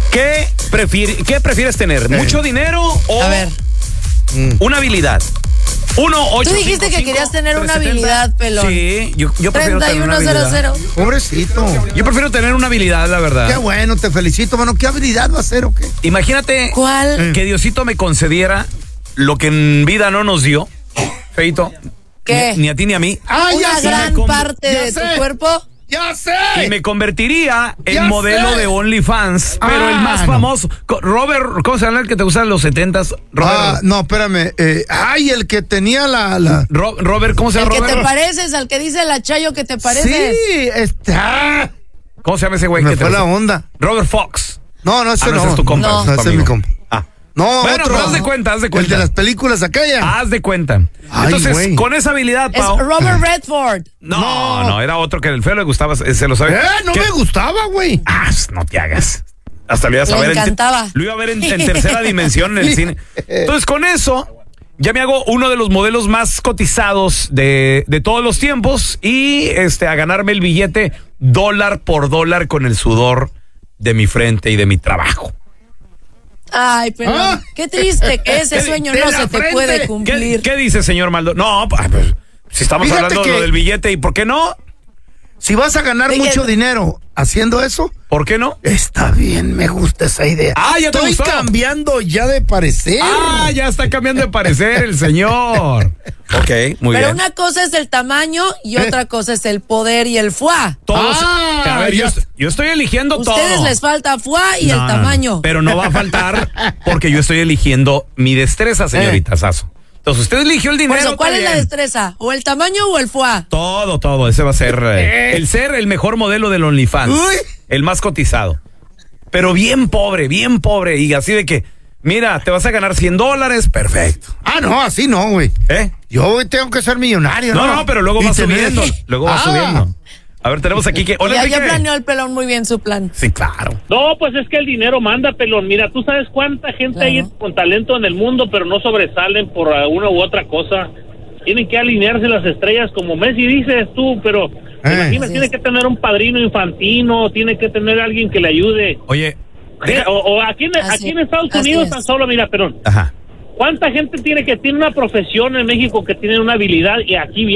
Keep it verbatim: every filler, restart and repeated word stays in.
¿Qué, prefier, ¿Qué prefieres tener? Eh. ¿Mucho dinero o A ver. una habilidad? Uno, ocho, Tú dijiste cinco, que cinco, querías tener una trescientos setenta. habilidad, pelón. Sí, yo, yo prefiero tener una treinta y uno cero habilidad. cero. Pobrecito. Yo prefiero tener una habilidad, la verdad. Qué bueno, te felicito, mano. ¿Qué habilidad va a ser o qué? Imagínate ¿Cuál? que Diosito me concediera lo que en vida no nos dio, Feito. ¿Qué? Ni, ni a ti ni a mí. ¡Ah, ya Una sé! gran con- parte ya de sé. tu cuerpo. ¡Ya sé! Y me convertiría en Ya modelo sé. de OnlyFans, pero Ah, el más no. famoso. Co- Robert, ¿cómo se llama el que te gusta en los setentas? Robert, Ah, no, espérame. Eh, ay, el que tenía la... la... Ro- Robert, ¿cómo se El llama que Robert? te pareces, al que dice la Chayo que te pareces. Sí, está. ¿Cómo se llama ese güey? Me que te fue la gusta? onda. Robert Fox. No, no, ese Ah, no, no. ese es tu compa. No. ese es tu ese es mi amigo. compa. Ah. No, Bueno, otro. pero haz de cuenta, haz de cuenta. El de las películas aquella. Haz de cuenta. Ay, Entonces, güey. con esa habilidad, Es Pau. Robert Redford. No, no, era otro que el feo le gustaba, se lo sabe. Eh, no ¿Qué? me gustaba, güey. Ah, no te hagas. Hasta lo ibas a Le ver. en- encantaba. lo iba a ver en, en tercera dimensión en el cine. Entonces, con eso, ya me hago uno de los modelos más cotizados de, de todos los tiempos y este a ganarme el billete dólar por dólar con el sudor de mi frente y de mi trabajo. Ay, pero Ah. qué triste que ese ¿Qué- sueño de no la se te frente? puede ¿Qué, cumplir. qué dice, señor Maldo? No, pues, si estamos Fíjate hablando de que- lo del billete, ¿y por qué no? Si vas a ganar Fíjate. mucho dinero haciendo eso, ¿Por qué no? está bien, me gusta esa idea. Ah, ya te Estoy gustó. cambiando ya de parecer. Ah, ya está cambiando de parecer el señor. Ok, muy Pero bien. una cosa es el tamaño y Eh. otra cosa es el poder y el foie. Todos, Ah, a ver, yo, ya. est- yo estoy eligiendo Ustedes todo. les falta foie y No, el no, no. tamaño. Pero no va a faltar porque yo estoy eligiendo mi destreza, señorita Sasso. Entonces, usted eligió el Por dinero. eso, ¿cuál está es la bien. destreza? ¿O el tamaño o el foie? Todo, todo. Ese va a ser eh, el ser el mejor modelo del OnlyFans. Uy. El más cotizado. Pero bien pobre, bien pobre. Y así de que, mira, te vas a ganar cien dólares. Perfecto. Ah, no, así no, güey. ¿Eh? Yo güey, tengo que ser millonario, ¿no? No, no, pero luego Y va tener- subiendo. Luego va Ah. subiendo. A ver, tenemos aquí que. Hola, Ya, ya Enrique. planeó el pelón muy bien su plan. Sí, claro. No, pues es que el dinero manda, pelón. Mira, tú sabes cuánta gente Claro. hay con talento en el mundo, pero no sobresalen por uh, una u otra cosa. Tienen que alinearse las estrellas como Messi, dices tú, pero Eh. imagina, Así tiene es. que tener un padrino infantino, tiene que tener alguien que le ayude. Oye. Mira, deja- o, o aquí, en, Así aquí en es, Estados así Unidos es. tan solo, mira, pelón. Ajá. ¿Cuánta gente tiene que tiene una profesión en México que tiene una habilidad y aquí viene